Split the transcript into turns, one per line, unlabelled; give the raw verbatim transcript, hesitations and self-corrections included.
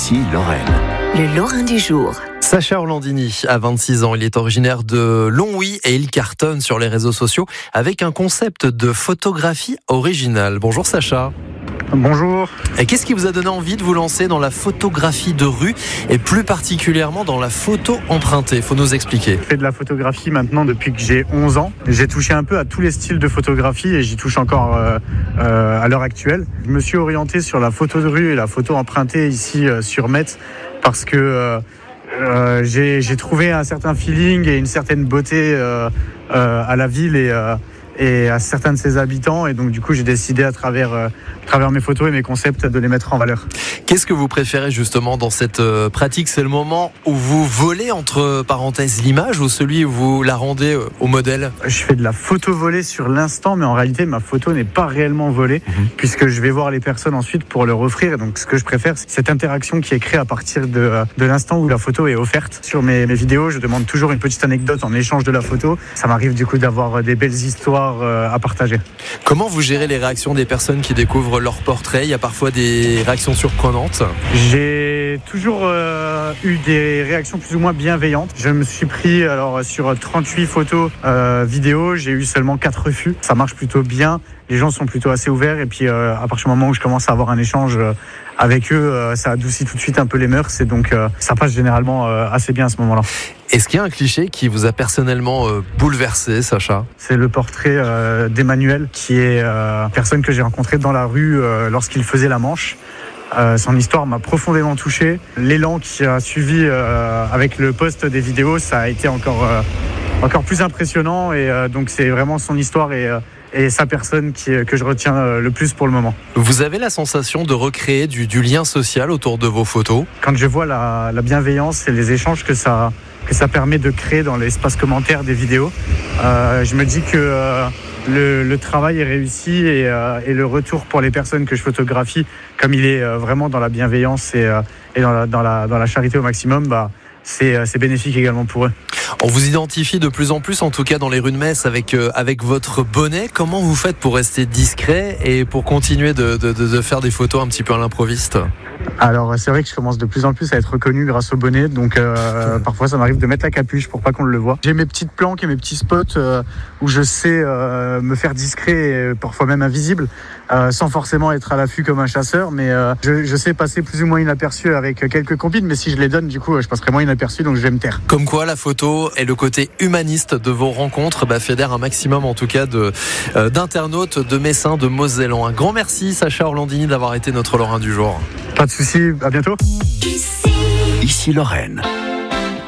Ici Lorraine.
Le Lorrain du jour.
Sacha Orlandini a vingt-six ans, il est originaire de Longwy et il cartonne sur les réseaux sociaux avec un concept de photographie originale. Bonjour Sacha.
Bonjour.
Et qu'est-ce qui vous a donné envie de vous lancer dans la photographie de rue et plus particulièrement dans la photo empruntée? Faut nous expliquer.
Je fais de la photographie maintenant depuis que j'ai onze ans. J'ai touché un peu à tous les styles de photographie et j'y touche encore euh, euh, à l'heure actuelle. Je me suis orienté sur la photo de rue et la photo empruntée ici euh, sur Metz parce que euh, euh, j'ai, j'ai trouvé un certain feeling et une certaine beauté euh, euh, à la ville et euh, et à certains de ses habitants, et donc du coup j'ai décidé à travers, euh, à travers mes photos et mes concepts de les mettre en valeur.
Qu'est-ce que vous préférez justement dans cette euh, pratique? C'est le moment où vous volez entre parenthèses l'image ou celui où vous la rendez euh, au modèle?
Je fais de la photo volée sur l'instant, mais en réalité ma photo n'est pas réellement volée, mmh. puisque je vais voir les personnes ensuite pour leur offrir, et donc ce que je préfère c'est cette interaction qui est créée à partir de, de l'instant où la photo est offerte. Sur mes, mes vidéos je demande toujours une petite anecdote en échange de la photo. Ça m'arrive du coup d'avoir des belles histoires à partager.
Comment vous gérez les réactions des personnes qui découvrent leur portrait? Il y a parfois des réactions surprenantes.
J'ai toujours euh, eu des réactions plus ou moins bienveillantes. Je me suis pris alors sur trente-huit photos euh, vidéo, j'ai eu seulement quatre refus. Ça marche plutôt bien. Les gens sont plutôt assez ouverts et puis euh, à partir du moment où je commence à avoir un échange euh, avec eux, euh, ça adoucit tout de suite un peu les mœurs et donc euh, ça passe généralement euh, assez bien à ce moment-là.
Est-ce qu'il y a un cliché qui vous a personnellement euh, bouleversé, Sacha?
C'est le portrait euh, d'Emmanuel, qui est euh, une personne que j'ai rencontrée dans la rue euh, lorsqu'il faisait la manche. Euh, son histoire m'a profondément touché. L'élan qui a suivi euh, avec le post des vidéos, ça a été encore, euh, encore plus impressionnant et euh, donc c'est vraiment son histoire et euh, et sa personne qui, que je retiens le plus pour le moment.
Vous avez la sensation de recréer du, du lien social autour de vos photos?
Quand je vois la, la bienveillance et les échanges que ça, que ça permet de créer dans l'espace commentaire des vidéos, euh, je me dis que euh, le, le travail est réussi et, euh, et le retour pour les personnes que je photographie, comme il est euh, vraiment dans la bienveillance et, euh, et dans, la, dans, la, dans la charité au maximum, bah, c'est, c'est bénéfique également pour eux.
On vous identifie de plus en plus, en tout cas dans les rues de Metz, avec, euh, avec votre bonnet. Comment vous faites pour rester discret et pour continuer de, de, de faire des photos un petit peu à l'improviste?
Alors c'est vrai que je commence de plus en plus à être reconnu grâce au bonnet, donc euh, parfois ça m'arrive de mettre la capuche pour pas qu'on le voit. J'ai mes petites planques et mes petits spots euh, où je sais euh, me faire discret et parfois même invisible, euh, sans forcément être à l'affût comme un chasseur, mais euh, je, je sais passer plus ou moins inaperçu avec quelques combines, mais si je les donne du coup je passerai moins inaperçu, donc je vais me taire.
Comme quoi la photo et le côté humaniste de vos rencontres bah, fédèrent un maximum en tout cas de, euh, d'internautes, de Messins, de Mosellans. Un grand merci Sacha Orlandini d'avoir été notre Lorrain du jour.
Pas de soucis, à bientôt.
Ici Lorraine.